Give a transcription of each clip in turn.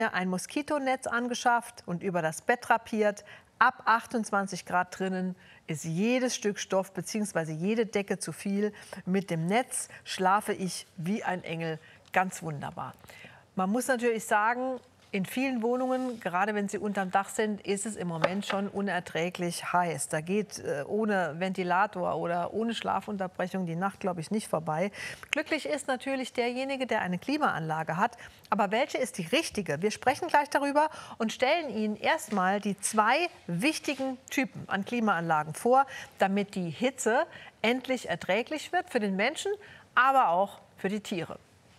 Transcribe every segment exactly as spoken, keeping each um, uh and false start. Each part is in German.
ein Moskitonetz angeschafft und über das Bett drapiert. Ab achtundzwanzig Grad drinnen ist jedes Stück Stoff bzw. jede Decke zu viel. Mit dem Netz schlafe ich wie ein Engel, ganz wunderbar. Man muss natürlich sagen, in vielen Wohnungen, gerade wenn sie unterm Dach sind, ist es im Moment schon unerträglich heiß. Da geht äh, ohne Ventilator oder ohne Schlafunterbrechung die Nacht, glaube ich, nicht vorbei. Glücklich ist natürlich derjenige, der eine Klimaanlage hat. Aber welche ist die richtige? Wir sprechen gleich darüber und stellen Ihnen erstmal die zwei wichtigen Typen an Klimaanlagen vor, damit die Hitze endlich erträglich wird für den Menschen, aber auch für die Tiere.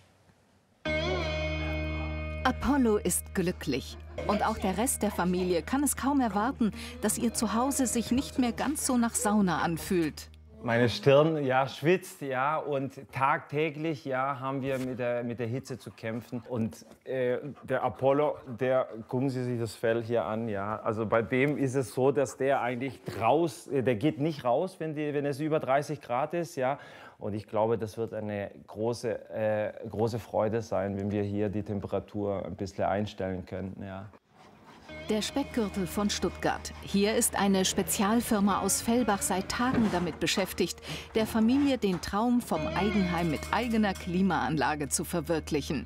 Apollo ist glücklich. Und auch der Rest der Familie kann es kaum erwarten, dass ihr Zuhause sich nicht mehr ganz so nach Sauna anfühlt. Meine Stirn, ja, schwitzt, ja, und tagtäglich, ja, haben wir mit der, mit der Hitze zu kämpfen. Und äh, der Apollo, der, gucken Sie sich das Fell hier an, ja, also bei dem ist es so, dass der eigentlich raus, der geht nicht raus, wenn, die, wenn es über dreißig Grad ist, ja. Und ich glaube, das wird eine große, äh, große Freude sein, wenn wir hier die Temperatur ein bisschen einstellen können, ja. Der Speckgürtel von Stuttgart. Hier ist eine Spezialfirma aus Fellbach seit Tagen damit beschäftigt, der Familie den Traum vom Eigenheim mit eigener Klimaanlage zu verwirklichen.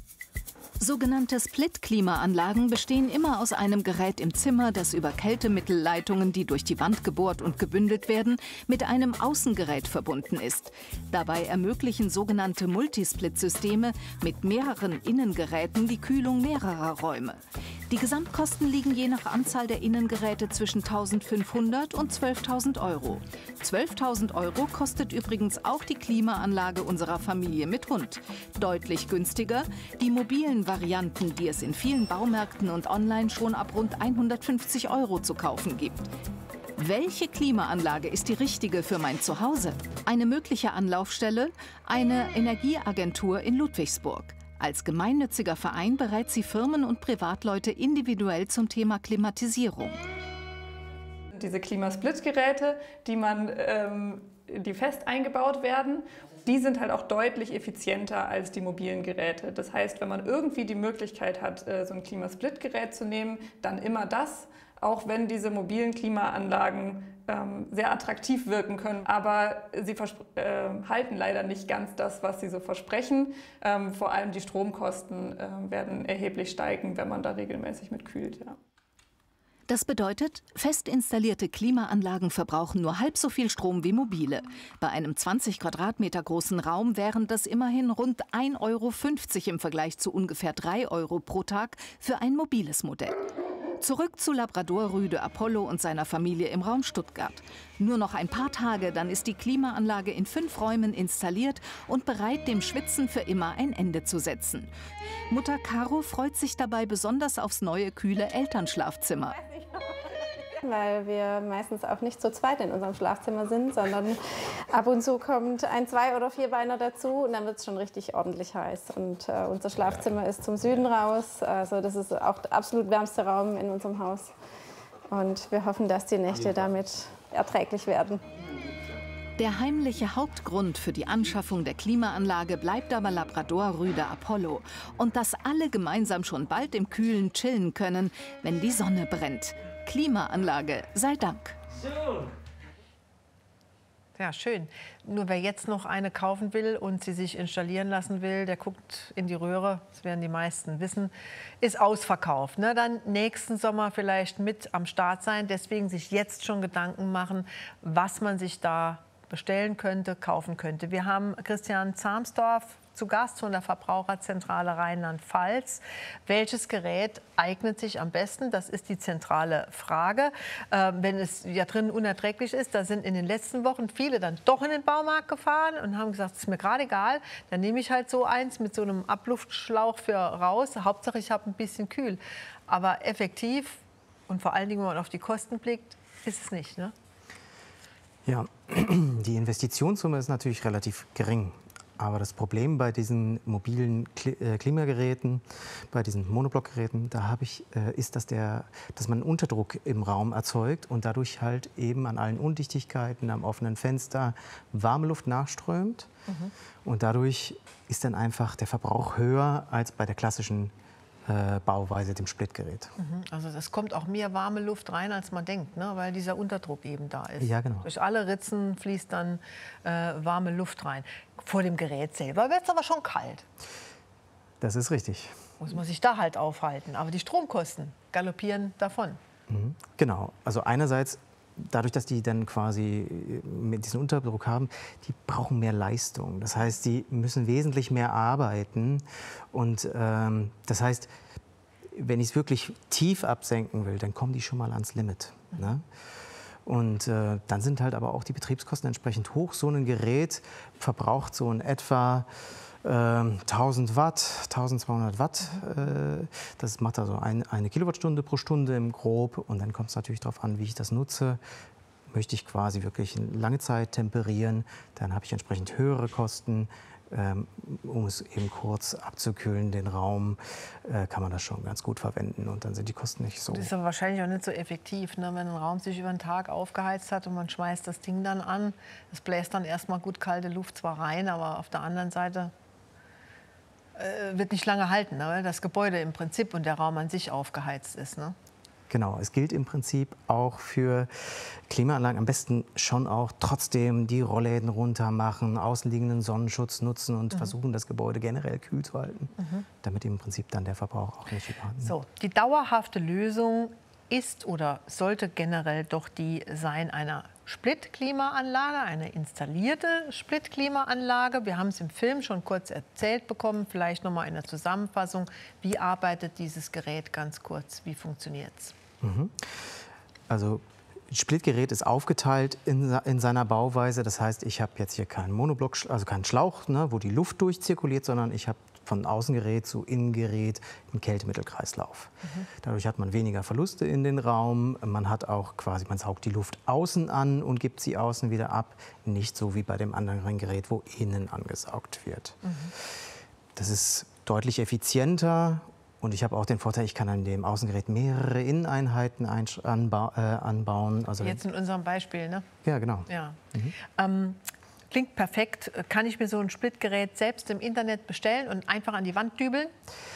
Sogenannte Split-Klimaanlagen bestehen immer aus einem Gerät im Zimmer, das über Kältemittelleitungen, die durch die Wand gebohrt und gebündelt werden, mit einem Außengerät verbunden ist. Dabei ermöglichen sogenannte Multisplit-Systeme mit mehreren Innengeräten die Kühlung mehrerer Räume. Die Gesamtkosten liegen je nach Anzahl der Innengeräte zwischen eintausendfünfhundert und zwölftausend Euro. zwölftausend Euro kostet übrigens auch die Klimaanlage unserer Familie mit Hund. Deutlich günstiger die mobilen Varianten, die es in vielen Baumärkten und online schon ab rund hundertfünfzig Euro zu kaufen gibt. Welche Klimaanlage ist die richtige für mein Zuhause? Eine mögliche Anlaufstelle? Eine Energieagentur in Ludwigsburg. Als gemeinnütziger Verein berät sie Firmen und Privatleute individuell zum Thema Klimatisierung. Diese Klimasplit-Geräte, die, man, ähm, die fest eingebaut werden, die sind halt auch deutlich effizienter als die mobilen Geräte. Das heißt, wenn man irgendwie die Möglichkeit hat, so ein Klimasplit-Gerät zu nehmen, dann immer das, auch wenn diese mobilen Klimaanlagen ähm, sehr attraktiv wirken können. Aber sie äh, halten leider nicht ganz das, was sie so versprechen. Ähm, vor allem die Stromkosten äh, werden erheblich steigen, wenn man da regelmäßig mit kühlt. Ja. Das bedeutet, fest installierte Klimaanlagen verbrauchen nur halb so viel Strom wie mobile. Bei einem zwanzig Quadratmeter großen Raum wären das immerhin rund ein Euro fünfzig im Vergleich zu ungefähr drei Euro pro Tag für ein mobiles Modell. Zurück zu Labrador-Rüde Apollo und seiner Familie im Raum Stuttgart. Nur noch ein paar Tage, dann ist die Klimaanlage in fünf Räumen installiert und bereit, dem Schwitzen für immer ein Ende zu setzen. Mutter Caro freut sich dabei besonders aufs neue, kühle Elternschlafzimmer. Weil wir meistens auch nicht zu zweit in unserem Schlafzimmer sind, sondern ab und zu kommt ein Zwei- oder Vierbeiner dazu und dann wird es schon richtig ordentlich heiß. Und äh, unser Schlafzimmer ist zum Süden raus, also das ist auch der absolut wärmste Raum in unserem Haus. Und wir hoffen, dass die Nächte damit erträglich werden. Der heimliche Hauptgrund für die Anschaffung der Klimaanlage bleibt aber Labrador-Rüde Apollo. Und dass alle gemeinsam schon bald im Kühlen chillen können, wenn die Sonne brennt. Klimaanlage sei Dank. Ja, schön. Nur wer jetzt noch eine kaufen will und sie sich installieren lassen will, der guckt in die Röhre, das werden die meisten wissen, ist ausverkauft. Ne? Dann nächsten Sommer vielleicht mit am Start sein. Deswegen sich jetzt schon Gedanken machen, was man sich da bestellen könnte, kaufen könnte. Wir haben Christian Zahmsdorf zu Gast von der Verbraucherzentrale Rheinland-Pfalz. Welches Gerät eignet sich am besten? Das ist die zentrale Frage. Äh, wenn es ja drin unerträglich ist, da sind in den letzten Wochen viele dann doch in den Baumarkt gefahren und haben gesagt, es ist mir gerade egal, dann nehme ich halt so eins mit so einem Abluftschlauch für raus. Hauptsache, ich habe ein bisschen kühl. Aber effektiv und vor allen Dingen, wenn man auf die Kosten blickt, ist es nicht, ne? Ja, die Investitionssumme ist natürlich relativ gering. Aber das Problem bei diesen mobilen Klimageräten, bei diesen Monoblockgeräten, da habe ich, äh, ist, dass, der, dass man Unterdruck im Raum erzeugt und dadurch halt eben an allen Undichtigkeiten, am offenen Fenster warme Luft nachströmt. Mhm. Und dadurch ist dann einfach der Verbrauch höher als bei der klassischen äh, Bauweise, dem Splitgerät. Mhm. Also es kommt auch mehr warme Luft rein, als man denkt, ne? Weil dieser Unterdruck eben da ist. Ja, genau. Durch alle Ritzen fließt dann äh, warme Luft rein. Vor dem Gerät selber wird es aber schon kalt. Das ist richtig. Muss man sich da halt aufhalten. Aber die Stromkosten galoppieren davon. Mhm. Genau. Also einerseits, dadurch, dass die dann quasi mit diesem Unterdruck haben, die brauchen mehr Leistung. Das heißt, die müssen wesentlich mehr arbeiten. Und ähm, das heißt, wenn ich es wirklich tief absenken will, dann kommen die schon mal ans Limit. Mhm. Ne? Und äh, dann sind halt aber auch die Betriebskosten entsprechend hoch. So ein Gerät verbraucht so in etwa äh, tausend Watt, tausendzweihundert Watt. Äh, das macht also ein, eine Kilowattstunde pro Stunde im Grob. Und dann kommt es natürlich darauf an, wie ich das nutze. Möchte ich quasi wirklich eine lange Zeit temperieren, dann habe ich entsprechend höhere Kosten. Ähm, um es eben kurz abzukühlen, den Raum, äh, kann man das schon ganz gut verwenden und dann sind die Kosten nicht so. Das ist aber wahrscheinlich auch nicht so effektiv, ne? Wenn ein Raum sich über den Tag aufgeheizt hat und man schmeißt das Ding dann an. Das bläst dann erstmal gut kalte Luft zwar rein, aber auf der anderen Seite äh, wird nicht lange halten, ne? Weil das Gebäude im Prinzip und der Raum an sich aufgeheizt ist. Ne? Genau, es gilt im Prinzip auch für Klimaanlagen am besten schon auch trotzdem die Rollläden runter machen, außenliegenden Sonnenschutz nutzen und mhm. versuchen, das Gebäude generell kühl zu halten, mhm. damit im Prinzip dann der Verbrauch auch nicht überhand nimmt. So, die dauerhafte Lösung ist oder sollte generell doch die sein einer Split-Klimaanlage, eine installierte Split-Klimaanlage. Wir haben es im Film schon kurz erzählt bekommen, vielleicht noch mal in der Zusammenfassung. Wie arbeitet dieses Gerät ganz kurz? Wie funktioniert es? Mhm. Also das Splitgerät ist aufgeteilt in, in seiner Bauweise. Das heißt, ich habe jetzt hier keinen Monoblock, also keinen Schlauch, ne, wo die Luft durchzirkuliert, sondern ich habe von Außengerät zu Innengerät einen Kältemittelkreislauf. Mhm. Dadurch hat man weniger Verluste in den Raum. Man hat auch quasi, man saugt die Luft außen an und gibt sie außen wieder ab. Nicht so wie bei dem anderen Gerät, wo innen angesaugt wird. Mhm. Das ist deutlich effizienter. Und ich habe auch den Vorteil, ich kann an dem Außengerät mehrere Inneneinheiten anba äh, anbauen. Also jetzt in unserem Beispiel, ne? Ja, genau. Ja. Mhm. Ähm, klingt perfekt. Kann ich mir so ein Splitgerät selbst im Internet bestellen und einfach an die Wand dübeln?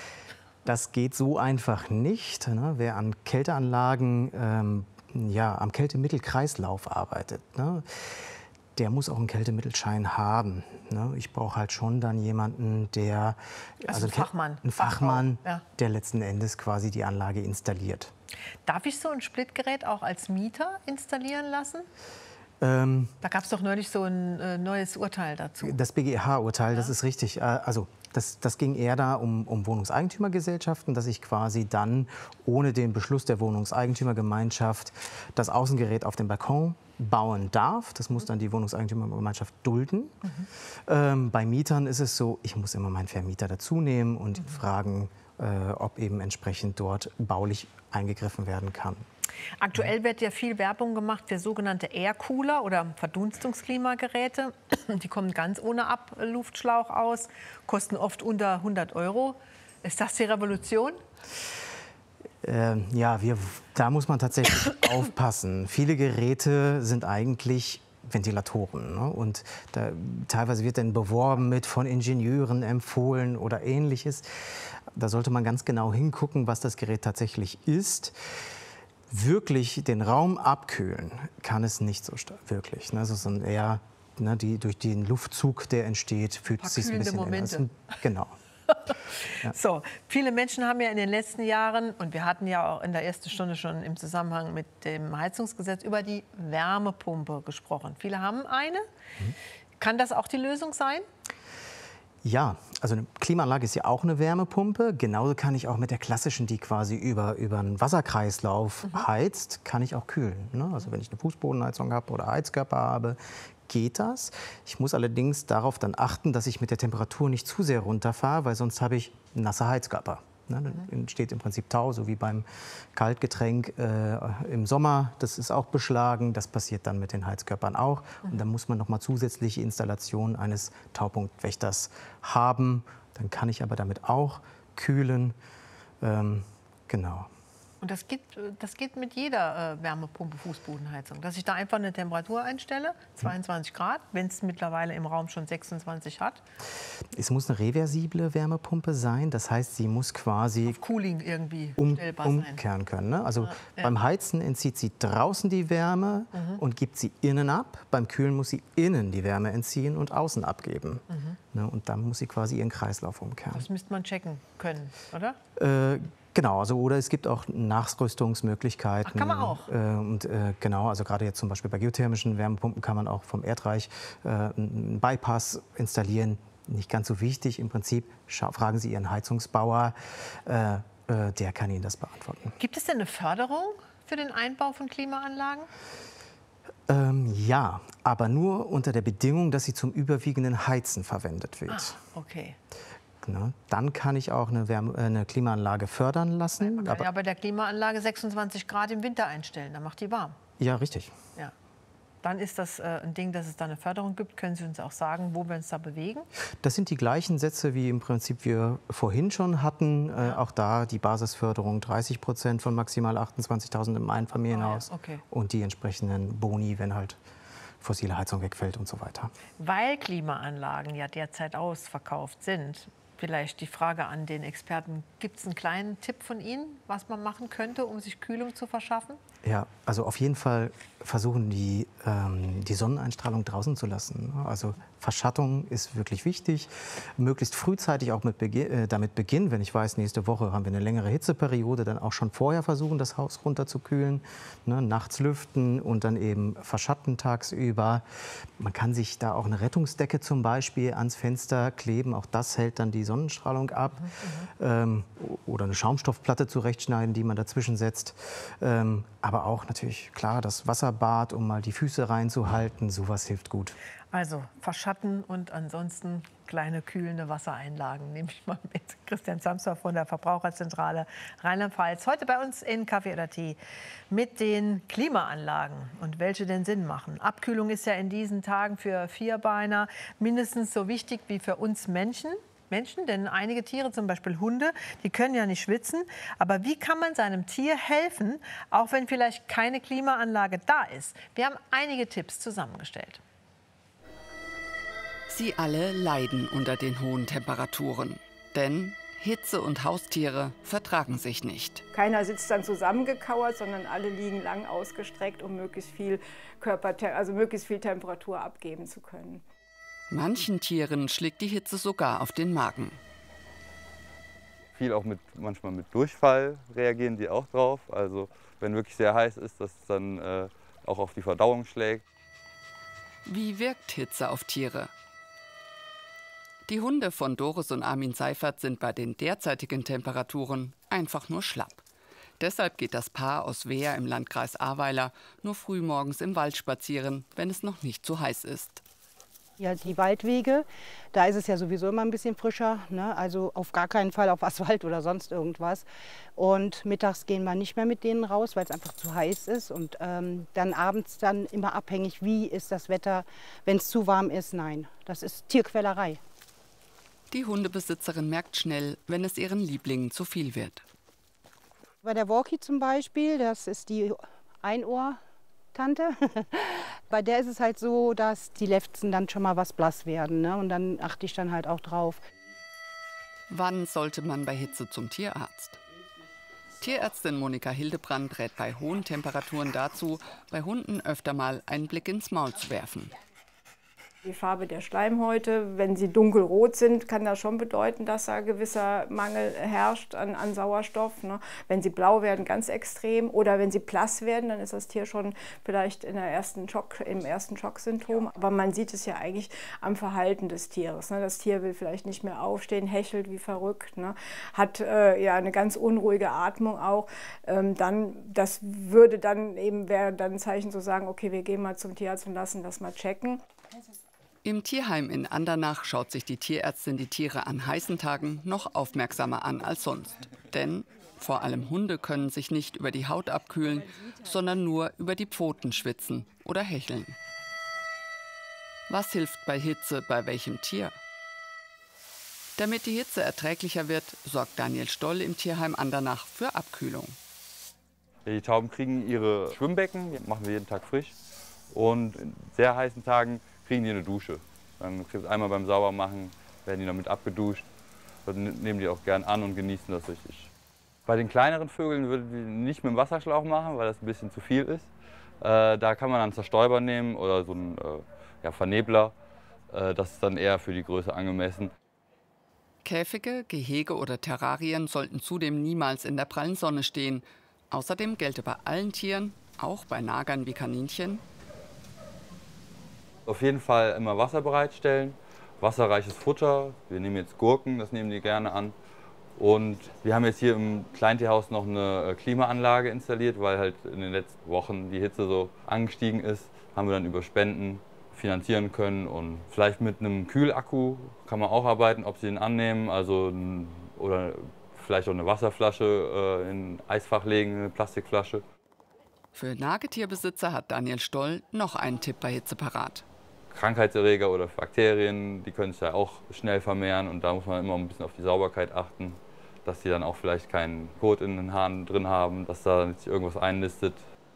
Das geht so einfach nicht. Ne? Wer an Kälteanlagen, ähm, ja, am Kältemittelkreislauf arbeitet, ne? Der muss auch einen Kältemittelschein haben. Ne? Ich brauche halt schon dann jemanden, der... Also, also ein Fachmann. Ein Fachmann, ja. der letzten Endes quasi die Anlage installiert. Darf ich so ein Splitgerät auch als Mieter installieren lassen? Ähm, da gab es doch neulich so ein äh, neues Urteil dazu. Das B G H-Urteil, ja. Das ist richtig. Äh, also das, das ging eher da um, um Wohnungseigentümergesellschaften, dass ich quasi dann ohne den Beschluss der Wohnungseigentümergemeinschaft das Außengerät auf dem Balkon bauen darf. Das muss dann die Wohnungseigentümergemeinschaft dulden. Mhm. Ähm, bei Mietern ist es so, ich muss immer meinen Vermieter dazu nehmen und mhm. fragen, äh, ob eben entsprechend dort baulich eingegriffen werden kann. Aktuell wird ja viel Werbung gemacht für sogenannte Air-Cooler oder Verdunstungsklimageräte. Die kommen ganz ohne Abluftschlauch aus, kosten oft unter hundert Euro. Ist das die Revolution? Ähm, ja, wir, da muss man tatsächlich aufpassen. Viele Geräte sind eigentlich Ventilatoren. Ne? Und da, teilweise wird dann beworben mit von Ingenieuren empfohlen oder Ähnliches. Da sollte man ganz genau hingucken, was das Gerät tatsächlich ist. Wirklich den Raum abkühlen kann es nicht so stark, wirklich. Ne? Also so eher, ne, die, durch den Luftzug, der entsteht, fühlt es sich ein bisschen Momente. an. Genau. Ja. So, viele Menschen haben ja in den letzten Jahren, und wir hatten ja auch in der ersten Stunde schon im Zusammenhang mit dem Heizungsgesetz über die Wärmepumpe gesprochen. Viele haben eine. Mhm. Kann das auch die Lösung sein? Ja, also eine Klimaanlage ist ja auch eine Wärmepumpe. Genauso kann ich auch mit der klassischen, die quasi über, über einen Wasserkreislauf mhm. heizt, kann ich auch kühlen. Ne? Also wenn ich eine Fußbodenheizung habe oder Heizkörper habe, geht das. Ich muss allerdings darauf dann achten, dass ich mit der Temperatur nicht zu sehr runterfahre, weil sonst habe ich nasse Heizkörper. Ne? Dann entsteht im Prinzip Tau, so wie beim Kaltgetränk äh, im Sommer. Das ist auch beschlagen. Das passiert dann mit den Heizkörpern auch. Und dann muss man noch mal zusätzliche Installationen eines Taupunktwächters haben. Dann kann ich aber damit auch kühlen. Ähm, genau. Und das geht, das geht mit jeder äh, Wärmepumpe, Fußbodenheizung, dass ich da einfach eine Temperatur einstelle, zweiundzwanzig Grad, wenn es mittlerweile im Raum schon sechsundzwanzig hat. Es muss eine reversible Wärmepumpe sein, das heißt, sie muss quasi auf Cooling irgendwie um, stellbar umkehren können. Ne? Also ja, ja. beim Heizen entzieht sie draußen die Wärme mhm. und gibt sie innen ab. Beim Kühlen muss sie innen die Wärme entziehen und außen abgeben. Mhm. Ne? Und dann muss sie quasi ihren Kreislauf umkehren. Das müsste man checken können, oder? Äh, Genau, also oder es gibt auch Nachrüstungsmöglichkeiten. Ach, kann man auch. Äh, und äh, genau, also gerade jetzt zum Beispiel bei geothermischen Wärmepumpen kann man auch vom Erdreich äh, einen Bypass installieren. Nicht ganz so wichtig im Prinzip. Fragen Sie Ihren Heizungsbauer, äh, äh, der kann Ihnen das beantworten. Gibt es denn eine Förderung für den Einbau von Klimaanlagen? Ähm, ja, aber nur unter der Bedingung, dass sie zum überwiegenden Heizen verwendet wird. Ah, okay. Ne? Dann kann ich auch eine, Wärme, eine Klimaanlage fördern lassen. Man kann aber ja bei der Klimaanlage sechsundzwanzig Grad im Winter einstellen, dann macht die warm. Ja, richtig. Ja. Dann ist das äh, ein Ding, dass es da eine Förderung gibt. Können Sie uns auch sagen, wo wir uns da bewegen? Das sind die gleichen Sätze, wie im Prinzip wir vorhin schon hatten. Ja. Äh, auch da die Basisförderung dreißig Prozent von maximal achtundzwanzigtausend im Einfamilienhaus. Oh, ja. Okay. Und die entsprechenden Boni, wenn halt fossile Heizung wegfällt und so weiter. Weil Klimaanlagen ja derzeit ausverkauft sind, vielleicht die Frage an den Experten, gibt es einen kleinen Tipp von Ihnen, was man machen könnte, um sich Kühlung zu verschaffen? Ja, also auf jeden Fall versuchen, die, ähm, die Sonneneinstrahlung draußen zu lassen. Also Verschattung ist wirklich wichtig. Möglichst frühzeitig auch mit Beginn, äh, damit beginnen. Wenn ich weiß, nächste Woche haben wir eine längere Hitzeperiode, dann auch schon vorher versuchen, das Haus runterzukühlen. Ne, nachts lüften und dann eben verschatten tagsüber. Man kann sich da auch eine Rettungsdecke zum Beispiel ans Fenster kleben. Auch das hält dann die Sonnenstrahlung ab. Mhm, ähm, oder eine Schaumstoffplatte zurechtschneiden, die man dazwischen setzt. Ähm, aber auch natürlich, klar, das Wasserbad, um mal die Füße reinzuhalten, sowas hilft gut. Also verschatten und ansonsten kleine kühlende Wassereinlagen, nehme ich mal mit. Christian Samster von der Verbraucherzentrale Rheinland-Pfalz. Heute bei uns in Kaffee oder Tee mit den Klimaanlagen und welche den Sinn machen. Abkühlung ist ja in diesen Tagen für Vierbeiner mindestens so wichtig wie für uns Menschen. Menschen, denn einige Tiere, zum Beispiel Hunde, die können ja nicht schwitzen. Aber wie kann man seinem Tier helfen, auch wenn vielleicht keine Klimaanlage da ist? Wir haben einige Tipps zusammengestellt. Sie alle leiden unter den hohen Temperaturen. Denn Hitze und Haustiere vertragen sich nicht. Keiner sitzt dann zusammengekauert, sondern alle liegen lang ausgestreckt, um möglichst viel Körper, also möglichst viel Temperatur abgeben zu können. Manchen Tieren schlägt die Hitze sogar auf den Magen. Viel auch mit, manchmal mit Durchfall reagieren die auch drauf. Also wenn wirklich sehr heiß ist, dass es dann äh, auch auf die Verdauung schlägt. Wie wirkt Hitze auf Tiere? Die Hunde von Doris und Armin Seifert sind bei den derzeitigen Temperaturen einfach nur schlapp. Deshalb geht das Paar aus Wehr im Landkreis Ahrweiler nur frühmorgens im Wald spazieren, wenn es noch nicht zu heiß ist. Ja, die Waldwege, da ist es ja sowieso immer ein bisschen frischer, ne? Also auf gar keinen Fall auf Asphalt oder sonst irgendwas. Und mittags gehen wir nicht mehr mit denen raus, weil es einfach zu heiß ist. Und ähm, dann abends dann immer abhängig, wie ist das Wetter, wenn es zu warm ist, nein, das ist Tierquälerei. Die Hundebesitzerin merkt schnell, wenn es ihren Lieblingen zu viel wird. Bei der Walkie zum Beispiel, das ist die Einohr. Tante. Bei der ist es halt so, dass die Lefzen dann schon mal was blass werden, ne? Und dann achte ich dann halt auch drauf. Wann sollte man bei Hitze zum Tierarzt? Tierärztin Monika Hildebrand rät bei hohen Temperaturen dazu, bei Hunden öfter mal einen Blick ins Maul zu werfen. Die Farbe der Schleimhäute, wenn sie dunkelrot sind, kann das schon bedeuten, dass da gewisser Mangel herrscht an, an Sauerstoff. Ne? Wenn sie blau werden, ganz extrem. Oder wenn sie blass werden, dann ist das Tier schon vielleicht in der ersten Schock, im ersten Schocksymptom. Aber man sieht es ja eigentlich am Verhalten des Tieres. Ne? Das Tier will vielleicht nicht mehr aufstehen, hechelt wie verrückt, ne? Hat äh, ja eine ganz unruhige Atmung auch. Ähm, dann, das würde dann eben, wäre dann ein Zeichen zu sagen, okay, wir gehen mal zum Tierarzt und lassen das mal checken. Im Tierheim in Andernach schaut sich die Tierärztin die Tiere an heißen Tagen noch aufmerksamer an als sonst. Denn vor allem Hunde können sich nicht über die Haut abkühlen, sondern nur über die Pfoten schwitzen oder hecheln. Was hilft bei Hitze bei welchem Tier? Damit die Hitze erträglicher wird, sorgt Daniel Stoll im Tierheim Andernach für Abkühlung. Die Tauben kriegen ihre Schwimmbecken, die machen wir jeden Tag frisch. Und in sehr heißen Tagen kriegen die eine Dusche. Dann einmal beim Saubermachen werden die damit abgeduscht. Dann nehmen die auch gern an und genießen das richtig. Bei den kleineren Vögeln würden wir nicht mit dem Wasserschlauch machen, weil das ein bisschen zu viel ist. Äh, da kann man einen Zerstäuber nehmen oder so einen äh, ja, Vernebler. Äh, das ist dann eher für die Größe angemessen. Käfige, Gehege oder Terrarien sollten zudem niemals in der prallen Sonne stehen. Außerdem gelte bei allen Tieren, auch bei Nagern wie Kaninchen: Auf jeden Fall immer Wasser bereitstellen, wasserreiches Futter. Wir nehmen jetzt Gurken, das nehmen die gerne an. Und wir haben jetzt hier im Kleintierhaus noch eine Klimaanlage installiert, weil halt in den letzten Wochen die Hitze so angestiegen ist. Haben wir dann über Spenden finanzieren können. Und vielleicht mit einem Kühlakku kann man auch arbeiten, ob Sie den annehmen. Also, oder vielleicht auch eine Wasserflasche äh, in ein Eisfach legen, eine Plastikflasche. Für Nagetierbesitzer hat Daniel Stoll noch einen Tipp bei Hitze parat. Krankheitserreger oder Bakterien, die können sich ja auch schnell vermehren. Und da muss man immer ein bisschen auf die Sauberkeit achten, dass die dann auch vielleicht keinen Kot in den Haaren drin haben, dass da nicht irgendwas einnistet.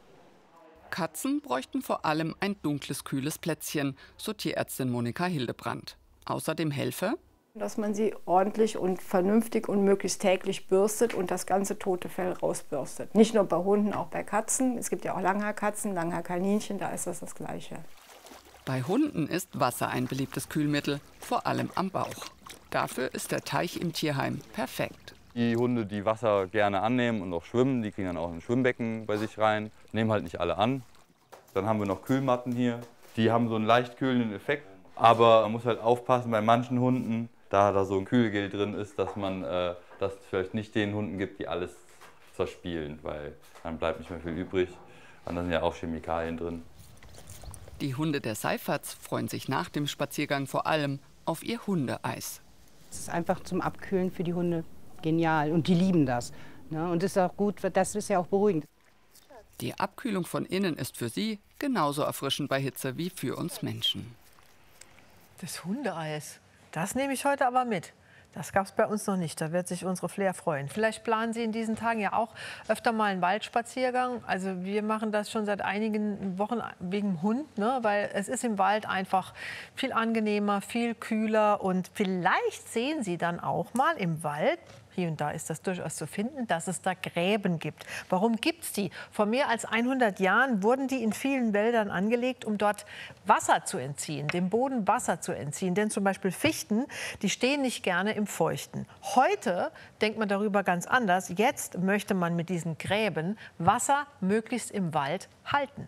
Katzen bräuchten vor allem ein dunkles, kühles Plätzchen, so Tierärztin Monika Hildebrand. Außerdem helfe, dass man sie ordentlich und vernünftig und möglichst täglich bürstet und das ganze tote Fell rausbürstet. Nicht nur bei Hunden, auch bei Katzen. Es gibt ja auch Langhaarkatzen, Langhaarkaninchen, da ist das das Gleiche. Bei Hunden ist Wasser ein beliebtes Kühlmittel, vor allem am Bauch. Dafür ist der Teich im Tierheim perfekt. Die Hunde, die Wasser gerne annehmen und auch schwimmen, die kriegen dann auch ein Schwimmbecken bei sich rein. Nehmen halt nicht alle an. Dann haben wir noch Kühlmatten hier. Die haben so einen leicht kühlenden Effekt. Aber man muss halt aufpassen bei manchen Hunden, da da so ein Kühlgel drin ist, dass man äh, das vielleicht nicht den Hunden gibt, die alles zerspielen. Weil dann bleibt nicht mehr viel übrig. Und da sind ja auch Chemikalien drin. Die Hunde der Seiferts freuen sich nach dem Spaziergang vor allem auf ihr Hundeeis. Es ist einfach zum Abkühlen für die Hunde genial und die lieben das. Ne? Und das ist auch gut, das ist ja auch beruhigend. Die Abkühlung von innen ist für sie genauso erfrischend bei Hitze wie für uns Menschen. Das Hundeeis, das nehme ich heute aber mit. Das gab es bei uns noch nicht. Da wird sich unsere Flair freuen. Vielleicht planen Sie in diesen Tagen ja auch öfter mal einen Waldspaziergang. Also wir machen das schon seit einigen Wochen wegen dem Hund, ne? Weil es ist im Wald einfach viel angenehmer, viel kühler. Und vielleicht sehen Sie dann auch mal im Wald, hier und da ist das durchaus zu finden, dass es da Gräben gibt. Warum gibt es die? Vor mehr als hundert Jahren wurden die in vielen Wäldern angelegt, um dort Wasser zu entziehen, dem Boden Wasser zu entziehen. Denn zum Beispiel Fichten, die stehen nicht gerne im Feuchten. Heute denkt man darüber ganz anders. Jetzt möchte man mit diesen Gräben Wasser möglichst im Wald halten.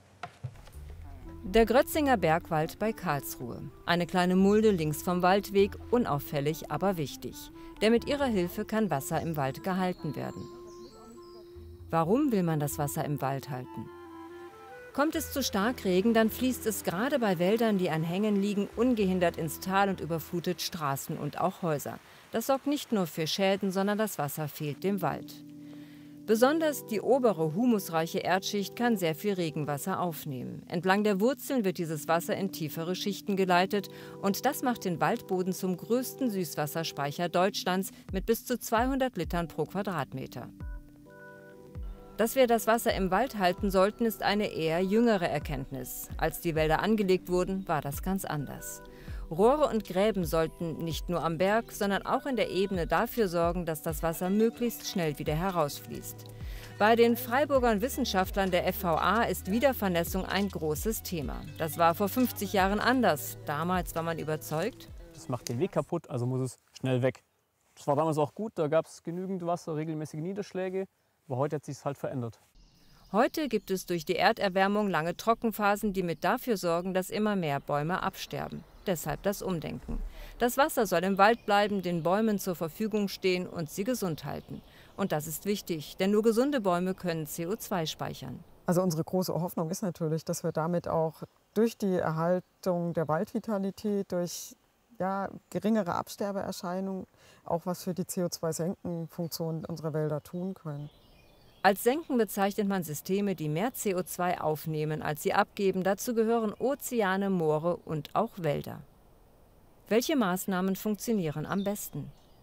Der Grötzinger Bergwald bei Karlsruhe. Eine kleine Mulde links vom Waldweg, unauffällig, aber wichtig. Denn mit ihrer Hilfe kann Wasser im Wald gehalten werden. Warum will man das Wasser im Wald halten? Kommt es zu Starkregen, dann fließt es gerade bei Wäldern, die an Hängen liegen, ungehindert ins Tal und überflutet Straßen und auch Häuser. Das sorgt nicht nur für Schäden, sondern das Wasser fehlt dem Wald. Besonders die obere humusreiche Erdschicht kann sehr viel Regenwasser aufnehmen. Entlang der Wurzeln wird dieses Wasser in tiefere Schichten geleitet und das macht den Waldboden zum größten Süßwasserspeicher Deutschlands mit bis zu zweihundert Litern pro Quadratmeter. Dass wir das Wasser im Wald halten sollten, ist eine eher jüngere Erkenntnis. Als die Wälder angelegt wurden, war das ganz anders. Rohre und Gräben sollten nicht nur am Berg, sondern auch in der Ebene dafür sorgen, dass das Wasser möglichst schnell wieder herausfließt. Bei den Freiburgern Wissenschaftlern der F V A ist Wiedervernässung ein großes Thema. Das war vor fünfzig Jahren anders. Damals war man überzeugt, das macht den Weg kaputt, also muss es schnell weg. Das war damals auch gut, da gab es genügend Wasser, regelmäßige Niederschläge, aber heute hat sich es halt verändert. Heute gibt es durch die Erderwärmung lange Trockenphasen, die mit dafür sorgen, dass immer mehr Bäume absterben. Deshalb das Umdenken. Das Wasser soll im Wald bleiben, den Bäumen zur Verfügung stehen und sie gesund halten. Und das ist wichtig, denn nur gesunde Bäume können C O zwei speichern. Also unsere große Hoffnung ist natürlich, dass wir damit auch durch die Erhaltung der Waldvitalität, durch ja, geringere Absterbeerscheinungen auch was für die C O zwei Senkenfunktion unserer Wälder tun können. Als Senken bezeichnet man Systeme, die mehr C O zwei aufnehmen, als sie abgeben. Dazu gehören Ozeane, Moore und auch Wälder. Welche Maßnahmen funktionieren am besten?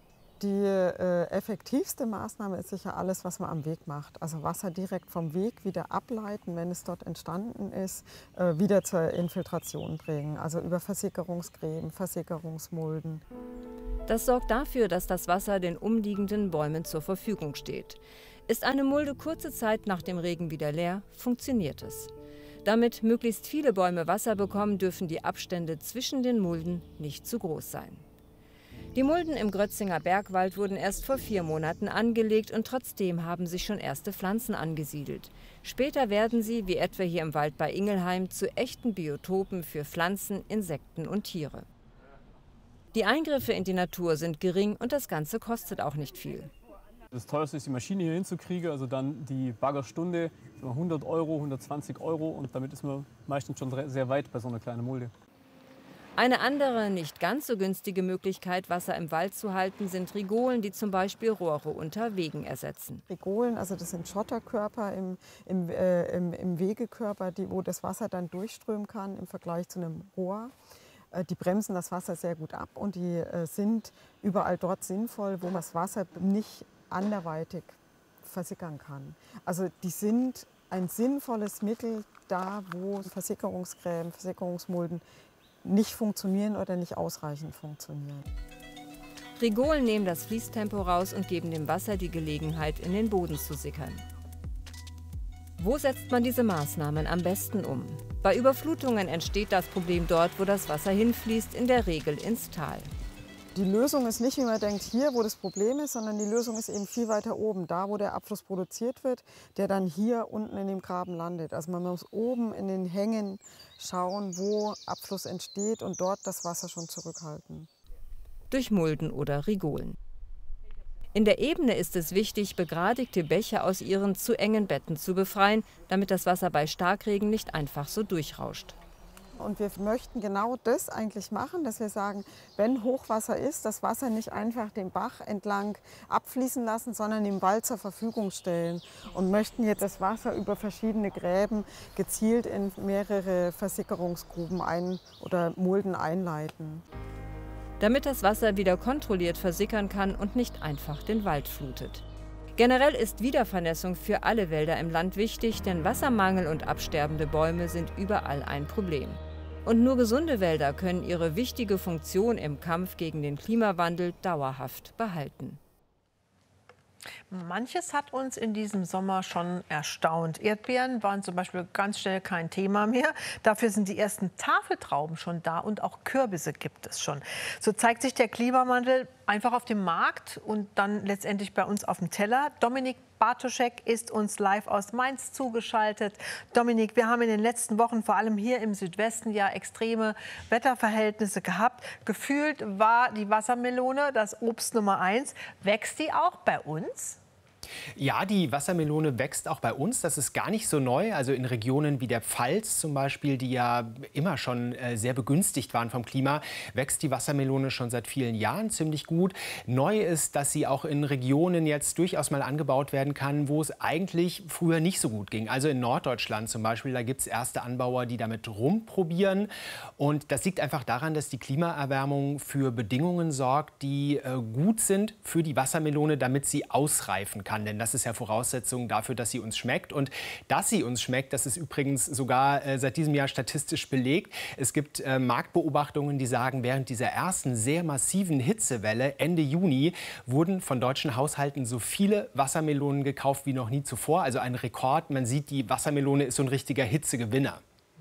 Die äh, effektivste Maßnahme ist sicher alles, was man am Weg macht. Also Wasser direkt vom Weg wieder ableiten, wenn es dort entstanden ist, äh, wieder zur Infiltration bringen. Also über Versickerungsgräben, Versickerungsmulden. Das sorgt dafür, dass das Wasser den umliegenden Bäumen zur Verfügung steht. Ist eine Mulde kurze Zeit nach dem Regen wieder leer, funktioniert es. Damit möglichst viele Bäume Wasser bekommen, dürfen die Abstände zwischen den Mulden nicht zu groß sein. Die Mulden im Grötzinger Bergwald wurden erst vor vier Monaten angelegt und trotzdem haben sich schon erste Pflanzen angesiedelt. Später werden sie, wie etwa hier im Wald bei Ingelheim, zu echten Biotopen für Pflanzen, Insekten und Tiere. Die Eingriffe in die Natur sind gering und das Ganze kostet auch nicht viel. Das teuerste ist, die Maschine hier hinzukriegen, also dann die Baggerstunde, hundert Euro, hundertzwanzig Euro und damit ist man meistens schon sehr weit bei so einer kleinen Mulde. Eine andere, nicht ganz so günstige Möglichkeit, Wasser im Wald zu halten, sind Rigolen, die zum Beispiel Rohre unter Wegen ersetzen. Rigolen, also das sind Schotterkörper im, im, äh, im, im Wegekörper, die, wo das Wasser dann durchströmen kann im Vergleich zu einem Rohr. Äh, die bremsen das Wasser sehr gut ab und die äh, sind überall dort sinnvoll, wo man das Wasser nicht anderweitig versickern kann. Also die sind ein sinnvolles Mittel da, wo Versickerungsgräben, Versickerungsmulden nicht funktionieren oder nicht ausreichend funktionieren. Rigolen nehmen das Fließtempo raus und geben dem Wasser die Gelegenheit, in den Boden zu sickern. Wo setzt man diese Maßnahmen am besten um? Bei Überflutungen entsteht das Problem dort, wo das Wasser hinfließt, in der Regel ins Tal. Die Lösung ist nicht, wie man denkt, hier, wo das Problem ist, sondern die Lösung ist eben viel weiter oben, da, wo der Abfluss produziert wird, der dann hier unten in dem Graben landet. Also man muss oben in den Hängen schauen, wo Abfluss entsteht und dort das Wasser schon zurückhalten. Durch Mulden oder Rigolen. In der Ebene ist es wichtig, begradigte Bäche aus ihren zu engen Betten zu befreien, damit das Wasser bei Starkregen nicht einfach so durchrauscht. Und wir möchten genau das eigentlich machen, dass wir sagen, wenn Hochwasser ist, das Wasser nicht einfach den Bach entlang abfließen lassen, sondern im Wald zur Verfügung stellen. Und möchten jetzt das Wasser über verschiedene Gräben gezielt in mehrere Versickerungsgruben ein oder Mulden einleiten. Damit das Wasser wieder kontrolliert versickern kann und nicht einfach den Wald flutet. Generell ist Wiedervernässung für alle Wälder im Land wichtig, denn Wassermangel und absterbende Bäume sind überall ein Problem. Und nur gesunde Wälder können ihre wichtige Funktion im Kampf gegen den Klimawandel dauerhaft behalten. Manches hat uns in diesem Sommer schon erstaunt. Erdbeeren waren zum Beispiel ganz schnell kein Thema mehr. Dafür sind die ersten Tafeltrauben schon da und auch Kürbisse gibt es schon. So zeigt sich der Klimawandel einfach auf dem Markt und dann letztendlich bei uns auf dem Teller. Dominik Bartoschek ist uns live aus Mainz zugeschaltet. Dominik, wir haben in den letzten Wochen vor allem hier im Südwesten ja extreme Wetterverhältnisse gehabt. Gefühlt war die Wassermelone das Obst Nummer eins. Wächst die auch bei uns? Ja, die Wassermelone wächst auch bei uns. Das ist gar nicht so neu. Also in Regionen wie der Pfalz zum Beispiel, die ja immer schon äh, sehr begünstigt waren vom Klima, wächst die Wassermelone schon seit vielen Jahren ziemlich gut. Neu ist, dass sie auch in Regionen jetzt durchaus mal angebaut werden kann, wo es eigentlich früher nicht so gut ging. Also in Norddeutschland zum Beispiel, da gibt es erste Anbauer, die damit rumprobieren. Und das liegt einfach daran, dass die Klimaerwärmung für Bedingungen sorgt, die äh, gut sind für die Wassermelone, damit sie ausreifen kann. Denn das ist ja Voraussetzung dafür, dass sie uns schmeckt. Und dass sie uns schmeckt, das ist übrigens sogar äh, seit diesem Jahr statistisch belegt. Es gibt äh, Marktbeobachtungen, die sagen, während dieser ersten sehr massiven Hitzewelle Ende Juni wurden von deutschen Haushalten so viele Wassermelonen gekauft wie noch nie zuvor. Also ein Rekord. Man sieht, die Wassermelone ist so ein richtiger Hitzegewinner.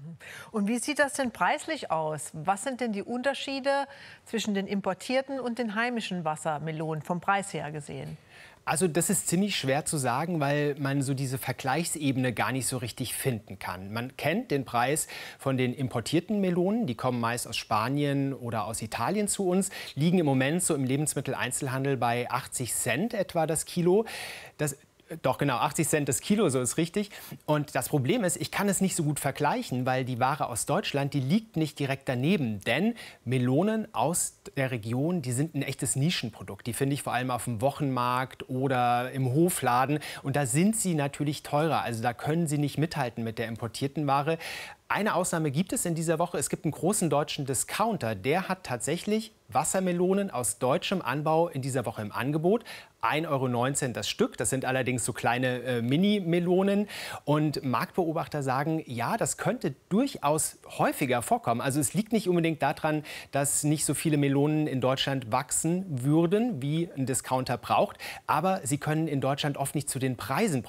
Und wie sieht das denn preislich aus? Was sind denn die Unterschiede zwischen den importierten und den heimischen Wassermelonen vom Preis her gesehen? Also das ist ziemlich schwer zu sagen, weil man so diese Vergleichsebene gar nicht so richtig finden kann. Man kennt den Preis von den importierten Melonen, die kommen meist aus Spanien oder aus Italien zu uns, liegen im Moment so im Lebensmitteleinzelhandel bei achtzig Cent etwa das Kilo. Das Doch, genau, achtzig Cent das Kilo, so ist richtig. Und das Problem ist, ich kann es nicht so gut vergleichen, weil die Ware aus Deutschland, die liegt nicht direkt daneben. Denn Melonen aus der Region, die sind ein echtes Nischenprodukt. Die finde ich vor allem auf dem Wochenmarkt oder im Hofladen. Und da sind sie natürlich teurer. Also da können sie nicht mithalten mit der importierten Ware. Eine Ausnahme gibt es in dieser Woche. Es gibt einen großen deutschen Discounter, der hat tatsächlich Wassermelonen aus deutschem Anbau in dieser Woche im Angebot. ein Euro neunzehn das Stück. Das sind allerdings so kleine äh, Mini-Melonen. Und Marktbeobachter sagen, ja, das könnte durchaus häufiger vorkommen. Also es liegt nicht unbedingt daran, dass nicht so viele Melonen in Deutschland wachsen würden, wie ein Discounter braucht. Aber sie können in Deutschland oft nicht zu den Preisen